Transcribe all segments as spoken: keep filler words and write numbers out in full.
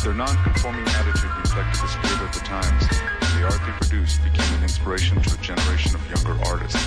Their non-conforming attitude reflected the spirit of the times, and the art they produced became an inspiration to a generation of younger artists.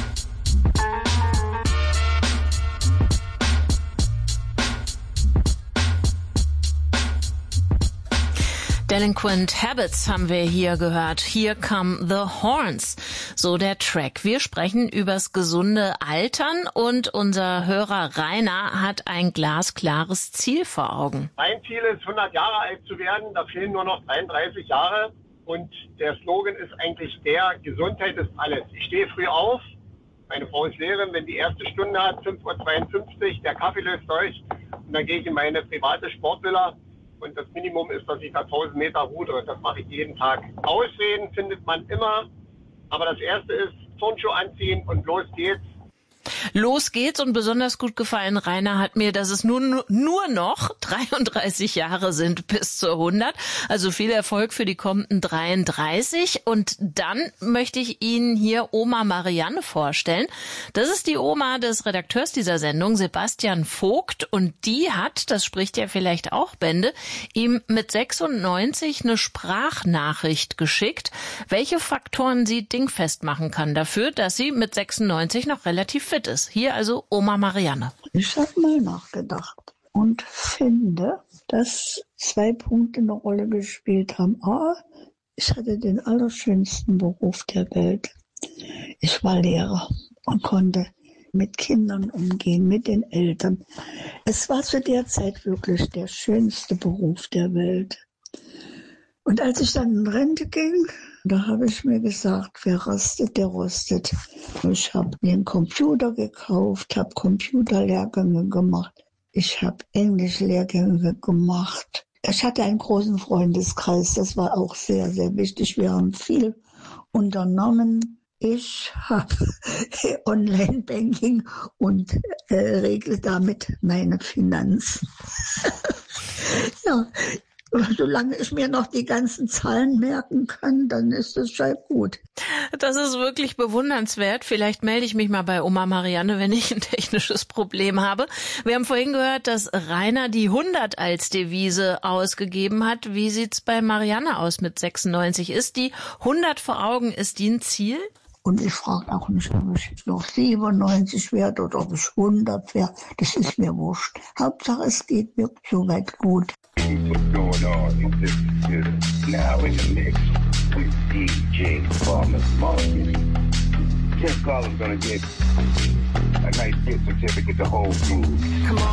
Delinquent Habits haben wir hier gehört. Here Come the Horns, so der Track. Wir sprechen übers gesunde Altern und unser Hörer Rainer hat ein glasklares Ziel vor Augen. Mein Ziel ist, hundert Jahre alt zu werden. Da fehlen nur noch dreiunddreißig Jahre. Und der Slogan ist eigentlich der, Gesundheit ist alles. Ich stehe früh auf. Meine Frau ist Lehrerin, wenn die erste Stunde hat, fünf Uhr zweiundfünfzig, der Kaffee löst durch. Und dann gehe ich in meine private Sportvilla. Und das Minimum ist, dass ich da tausend Meter rudere. Das mache ich jeden Tag. Ausreden findet man immer. Aber das Erste ist, Turnschuhe anziehen und los geht's. Los geht's und besonders gut gefallen, Rainer, hat mir, dass es nun nur noch dreiunddreißig Jahre sind bis zur hundert. Also viel Erfolg für die kommenden dreiunddreißig. Und dann möchte ich Ihnen hier Oma Marianne vorstellen. Das ist die Oma des Redakteurs dieser Sendung, Sebastian Vogt. Und die hat, das spricht ja vielleicht auch Bände, ihm mit sechsundneunzig eine Sprachnachricht geschickt, welche Faktoren sie dingfest machen kann dafür, dass sie mit sechsundneunzig noch relativ fit ist. Hier also Oma Marianne. Ich habe mal nachgedacht und finde, dass zwei Punkte eine Rolle gespielt haben. A, ich hatte den allerschönsten Beruf der Welt. Ich war Lehrer und konnte mit Kindern umgehen, mit den Eltern. Es war zu der Zeit wirklich der schönste Beruf der Welt. Und als ich dann in Rente ging, da habe ich mir gesagt, wer rostet, der rostet. Ich habe mir einen Computer gekauft, habe Computerlehrgänge gemacht. Ich habe Englischlehrgänge gemacht. Ich hatte einen großen Freundeskreis, das war auch sehr, sehr wichtig. Wir haben viel unternommen. Ich habe Online-Banking und äh, regle damit meine Finanzen. Ja. Solange ich mir noch die ganzen Zahlen merken kann, dann ist es schon gut. Das ist wirklich bewundernswert. Vielleicht melde ich mich mal bei Oma Marianne, wenn ich ein technisches Problem habe. Wir haben vorhin gehört, dass Rainer die hundert als Devise ausgegeben hat. Wie sieht's bei Marianne aus mit sechsundneunzig? Ist die hundert vor Augen, ist die ein Ziel? Und ich frage auch nicht, ob ich jetzt noch siebenundneunzig werde oder ob ich hundert werde. Das ist mir wurscht. Hauptsache, es geht mir soweit gut. What's going on? This is now in the mix with D J Farmer's Market. Jeff Collins gonna get a nice gift certificate to hold through. Come on.